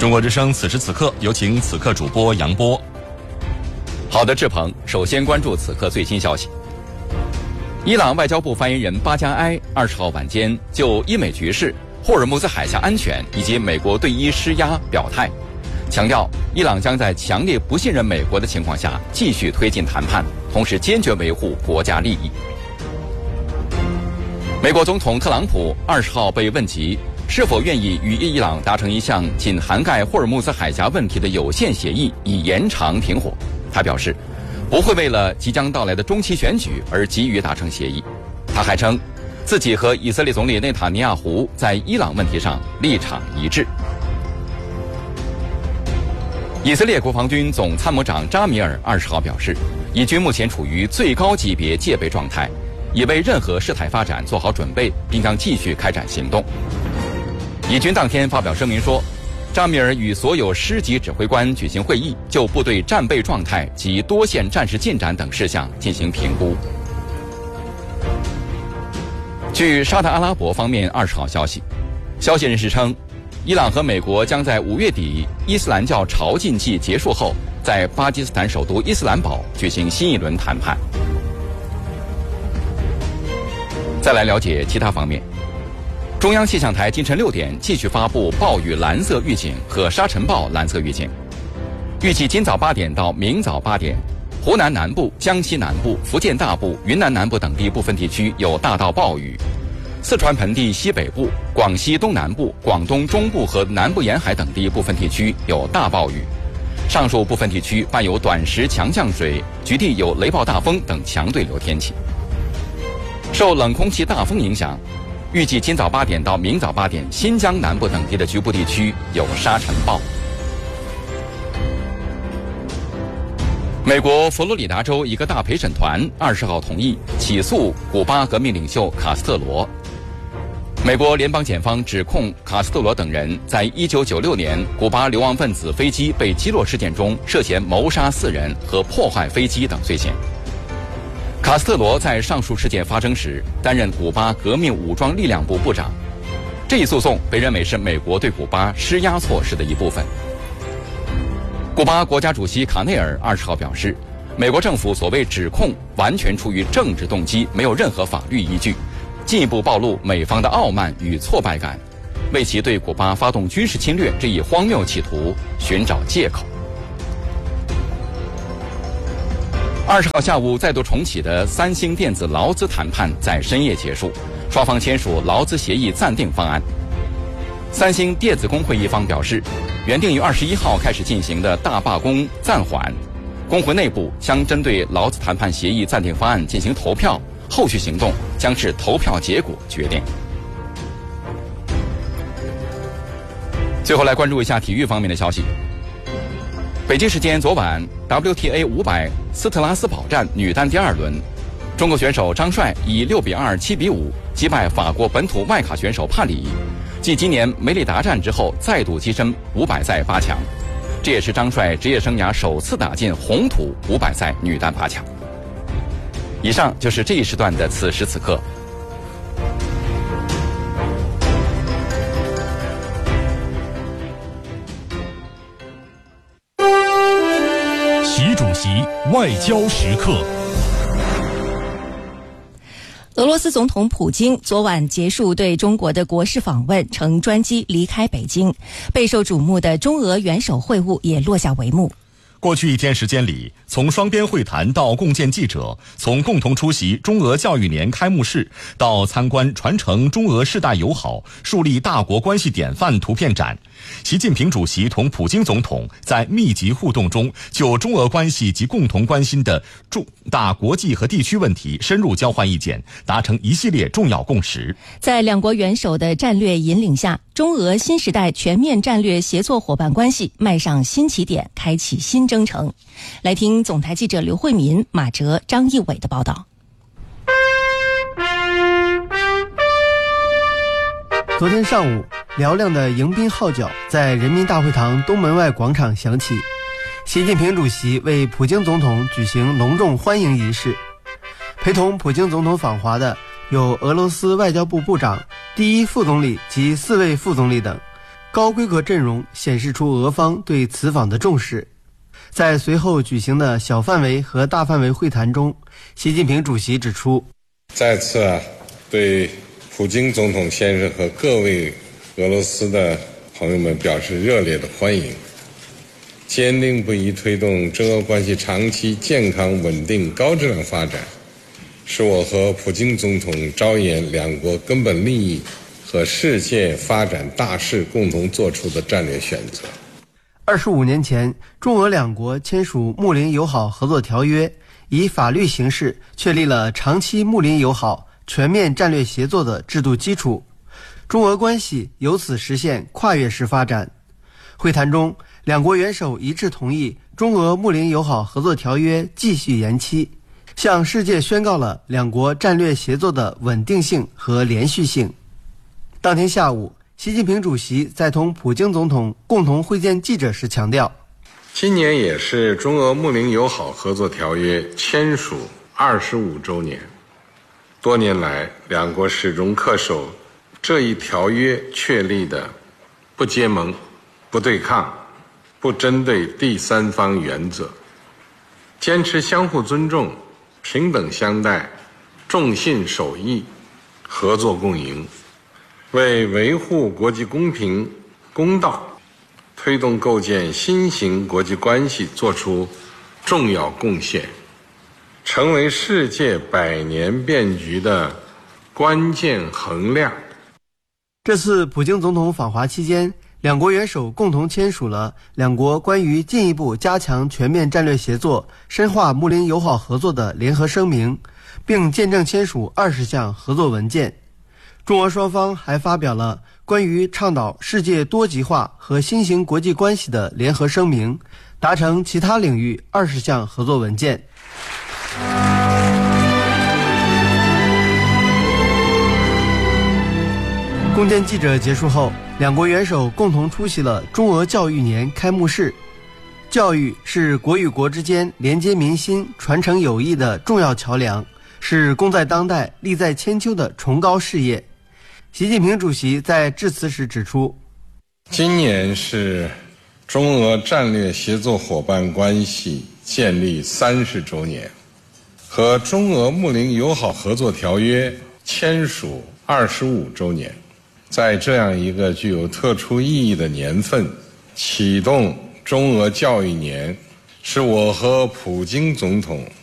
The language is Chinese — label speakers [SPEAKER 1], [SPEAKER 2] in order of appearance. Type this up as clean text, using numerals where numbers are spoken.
[SPEAKER 1] 中国之声此时此刻，有请此刻主播杨波。
[SPEAKER 2] 好的，志鹏，首先关注此刻最新消息。伊朗外交部发言人巴加埃20号晚间就伊美局势、霍尔木兹海峡安全以及美国对伊施压表态，强调伊朗将在强烈不信任美国的情况下继续推进谈判，同时坚决维护国家利益。美国总统特朗普20号被问及是否愿意与伊朗达成一项仅涵盖霍尔木兹海峡问题的有限协议，以延长停火。他表示，不会为了即将到来的中期选举而急于达成协议。他还称，自己和以色列总理内塔尼亚胡在伊朗问题上立场一致。以色列国防军总参谋长扎米尔20号表示，以军目前处于最高级别戒备状态，已为任何事态发展做好准备，并将继续开展行动。以军当天发表声明说，扎米尔与所有师级指挥官举行会议，就部队战备状态及多线战事进展等事项进行评估。据沙特阿拉伯方面20号消息，消息人士称，伊朗和美国将在5月底伊斯兰教朝觐季结束后，在巴基斯坦首都伊斯兰堡举行新一轮谈判。再来了解其他方面。中央气象台今晨6点继续发布暴雨蓝色预警和沙尘暴蓝色预警，预计今早8点到明早8点，湖南南部、江西南部、福建大部、云南南部等地部分地区有大到暴雨，四川盆地西北部、广西东南部、广东中部和南部沿海等地部分地区有大暴雨，上述部分地区伴有短时强降水，局地有雷暴大风等强对流天气。受冷空气大风影响，预计今早8点到明早8点，新疆南部等地的局部地区有沙尘暴。美国佛罗里达州一个大陪审团20号同意起诉古巴革命领袖卡斯特罗。美国联邦检方指控卡斯特罗等人在1996年古巴流亡分子飞机被击落事件中涉嫌谋杀4人和破坏飞机等罪嫌。卡斯特罗在上述事件发生时担任古巴革命武装力量部部长，这一诉讼被认为是美国对古巴施压措施的一部分。古巴国家主席卡内尔20号表示，美国政府所谓指控完全出于政治动机，没有任何法律依据，进一步暴露美方的傲慢与挫败感，为其对古巴发动军事侵略这一荒谬企图寻找借口。20号下午再度重启的三星电子劳资谈判在深夜结束，双方签署劳资协议暂定方案。三星电子工会一方表示，原定于21号开始进行的大罢工暂缓，工会内部将针对劳资谈判协议暂定方案进行投票，后续行动将视投票结果决定。最后来关注一下体育方面的消息。北京时间昨晚 WTA 500斯特拉斯堡站女单第2轮，中国选手张帅以6比2、7比5击败法国本土外卡选手帕里，继今年梅里达站之后再度跻身500赛8强，这也是张帅职业生涯首次打进红土500赛女单8强。以上就是这一时段的此时此刻。
[SPEAKER 3] 习主席外交时刻。
[SPEAKER 4] 俄罗斯总统普京昨晚结束对中国的国事访问，乘专机离开北京，备受瞩目的中俄元首会晤也落下帷幕。
[SPEAKER 1] 过去1天时间里，从双边会谈到共见记者，从共同出席中俄教育年开幕式到参观传承中俄世代友好、树立大国关系典范图片展，习近平主席同普京总统在密集互动中，就中俄关系及共同关心的重大国际和地区问题深入交换意见，达成一系列重要共识。
[SPEAKER 4] 在两国元首的战略引领下，中俄新时代全面战略协作伙伴关系迈上新起点，开启新征程。来听总台记者刘慧民、马哲、张义伟的报道。
[SPEAKER 5] 昨天上午，嘹亮的迎宾号角在人民大会堂东门外广场响起，习近平主席为普京总统举行隆重欢迎仪式。陪同普京总统访华的有俄罗斯外交部部长、第一副总理及4位副总理等。 高规格阵容显示出俄方对此访的重视。在随后举行的小范围和大范围会谈中，习近平主席指出，
[SPEAKER 6] 再次对普京总统先生和各位俄罗斯的朋友们表示热烈的欢迎，坚定不移推动中俄关系长期健康稳定高质量发展，是我和普京总统着眼两国根本利益和世界发展大势共同做出的战略选择。
[SPEAKER 5] 25年前，中俄两国签署睦邻友好合作条约，以法律形式确立了长期睦邻友好、全面战略协作的制度基础，中俄关系由此实现跨越式发展。会谈中，两国元首一致同意中俄睦邻友好合作条约继续延期，向世界宣告了两国战略协作的稳定性和连续性。当天下午，习近平主席在同普京总统共同会见记者时强调，
[SPEAKER 6] 今年也是中俄睦邻友好合作条约签署25周年。多年来，两国始终恪守这一条约确立的不结盟、不对抗、不针对第三方原则，坚持相互尊重、平等相待、重信守义、合作共赢，为维护国际公平公道、推动构建新型国际关系做出重要贡献，成为世界百年变局的关键衡量。
[SPEAKER 5] 这次普京总统访华期间，两国元首共同签署了两国关于进一步加强全面战略协作、深化睦邻友好合作的联合声明，并见证签署20项合作文件。中俄双方还发表了关于倡导世界多极化和新型国际关系的联合声明，达成其他领域20项合作文件。共见记者结束后，两国元首共同出席了中俄教育年开幕式。教育是国与国之间连接民心、传承友谊的重要桥梁，是功在当代、利在千秋的崇高事业。习近平主席在致辞时指出，
[SPEAKER 6] 今年是中俄战略协作伙伴关系建立30周年，和中俄睦邻友好合作条约签署25周年。在这样一个具有特殊意义的年份，启动中俄教育年，是我和普京总统